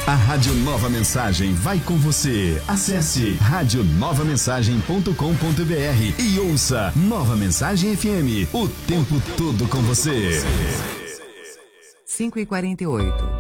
A Rádio Nova Mensagem vai com você. Acesse radionovamensagem.com.br e ouça Nova Mensagem FM, o tempo todo com você. 5h48.